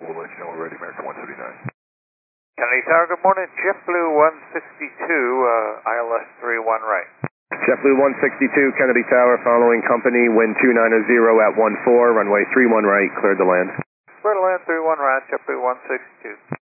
We'll let you know we're ready, American 139. Kennedy Tower, good morning. JetBlue 162, ILS 31 right. JetBlue 162, Kennedy Tower, following company, wind 2900 at 14, runway 31 right, cleared to land. Clear to land 31 right, JetBlue 162.